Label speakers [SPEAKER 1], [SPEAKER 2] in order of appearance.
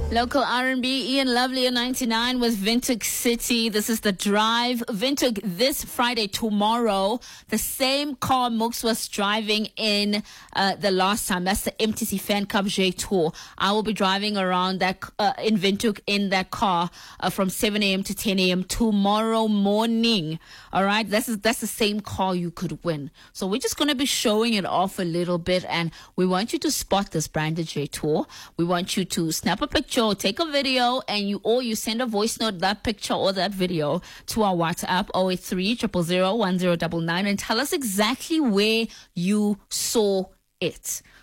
[SPEAKER 1] Local R&B, Ian Lovely at 99 with Windhoek City. This is The Drive. Windhoek this Friday, tomorrow. The same car Mooks was driving in the last time. That's the MTC Fan Club J Tour. I will be driving around that in Windhoek in that car from 7 a.m. to 10 a.m. tomorrow morning. All right? That's the same car you could win. So we're just going to be showing it off a little bit, and we want you to spot this branded J Tour. We want you to snap a picture, take a video, and you send a voice note, that picture or that video, to our WhatsApp 083 000 1099 and tell us exactly where you saw it.